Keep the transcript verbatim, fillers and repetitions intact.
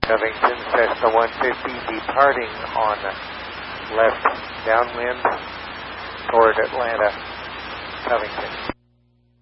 Covington, Cessna one fifty, departing on left downwind toward Atlanta, Covington.